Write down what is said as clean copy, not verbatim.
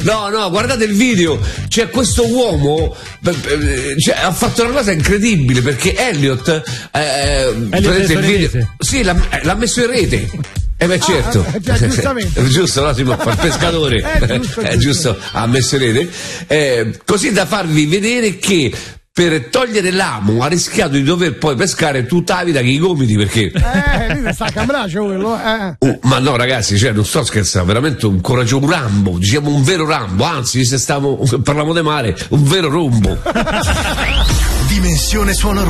No, guardate il video, c'è questo uomo, ha fatto una cosa incredibile, perché Elliot vedete il video? Sì, l'ha messo in rete. Certo, giustamente. Giusto, no, si può fare il pescatore, giusto, ha messo in rete, così da farvi vedere che per togliere l'amo ha rischiato di dover poi pescare tutta la vita che i gomiti, perché sta a cambracio quello. Ma no ragazzi, cioè non sto scherzando, veramente un coraggio, un Rambo, diciamo un vero Rambo, anzi se parliamo di mare, un vero rombo. Dimensione Suono